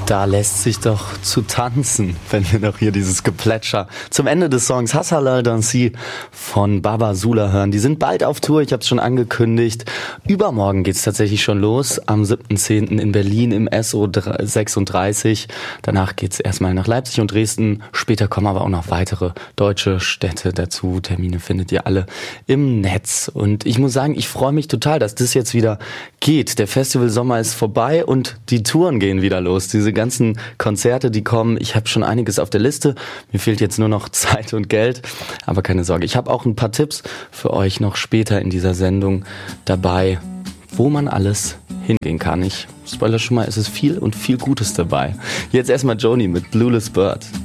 Da lässt sich doch zu tanzen, wenn wir noch hier dieses Geplätscher zum Ende des Songs Hashalal Dansi von Baba Sula hören. Die sind bald auf Tour, ich habe es schon angekündigt. Übermorgen geht's tatsächlich schon los, am 7.10. in Berlin im SO 36. Danach geht's erstmal nach Leipzig und Dresden. Später kommen aber auch noch weitere deutsche Städte dazu. Termine findet ihr alle im Netz. Und ich muss sagen, ich freue mich total, dass das jetzt wieder geht. Der Festivalsommer ist vorbei und die Touren gehen wieder los. Diese ganzen Konzerte, die kommen, ich habe schon einiges auf der Liste. Mir fehlt jetzt nur noch Zeit und Geld, aber keine Sorge. Ich habe auch ein paar Tipps für euch noch später in dieser Sendung dabei, wo man alles hingehen kann. Ich spoilere schon mal, es ist viel und viel Gutes dabei. Jetzt erstmal Joni mit Blueless Bird.